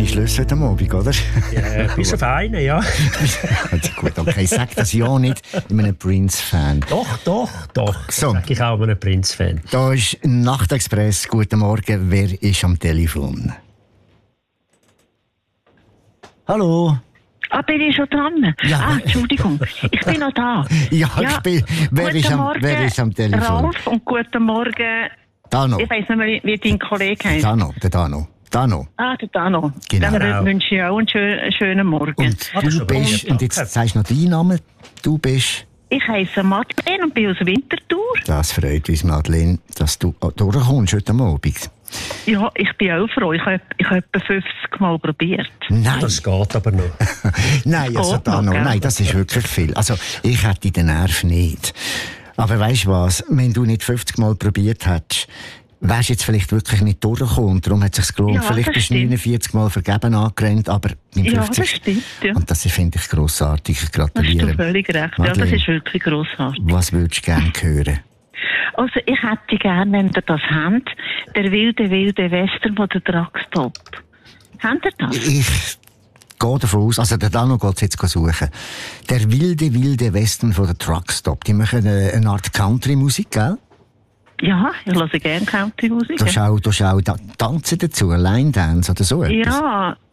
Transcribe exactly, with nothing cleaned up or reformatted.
Schlüsse heute Abend, oder? Ja, bis auf einen, ja. Also gut, okay, sag das ja nicht einem Prince-Fan. Doch, doch, doch. So. Sag ich auch einem Prince-Fan. Da ist Nachtexpress. Guten Morgen, wer ist am Telefon? Hallo? Ah, bin ich schon dran? Ja. Ah, Entschuldigung, ich bin noch da. Ja, ich bin... Wer guten ist, am, Morgen, wer ist am Telefon? Ralf, und guten Morgen... Dano. Ich weiss nicht mehr, wie, wie dein Kollege heißt. Dano, der Dano. Dano. Ah, der Dano. Genau. Dann wünsche ich auch einen schönen, schönen Morgen. Und Ah, das ist du aber bist... lieb, Und jetzt danke. sagst du noch deinen Namen. Du bist... Ich heisse Madeleine und bin aus Winterthur. Das freut uns, Madeleine, dass du durchkommst heute Abend. Ja, ich bin auch froh. Ich habe ich hab etwa fünfzig Mal probiert. Nein. Das geht aber noch. Nein, also geht da noch, noch. gell? Nein, das ist wirklich viel. Also, ich hätte den Nerv nicht. Aber weisst du was? Wenn du nicht fünfzig Mal probiert hättest, wärst du jetzt vielleicht wirklich nicht durchgekommen. Und darum hat es sich gelohnt. Ja, vielleicht das bist du stimmt. neunundvierzig Mal vergeben angerannt, aber beim Ja, fünfzig. das stimmt, ja. Und das finde ich grossartig. Ich Hast gratuliere. du völlig recht. Ja, das Madeleine, ist wirklich grossartig. was würdest du gerne hören? Also, ich hätte gerne, wenn ihr das habt, der wilde, wilde Western von der Truckstop. Habt ihr das? Ich gehe davon aus, also der Dano geht es jetzt suchen. Der wilde, wilde Westen von der Truckstop. Die machen eine, eine Art Country-Musik, gell? Ja, ich höre gerne Country-Musik. Da ist auch, da ist auch da- Tanzen dazu, Line-Dance oder so etwas. Ja,